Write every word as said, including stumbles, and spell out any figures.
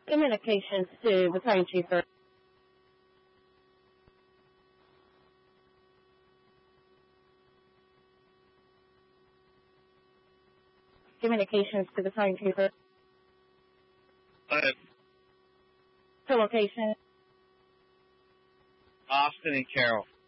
Communications to Battalion Chief. Communications to Battalion Chief. Uh, To location. Austin and Carroll.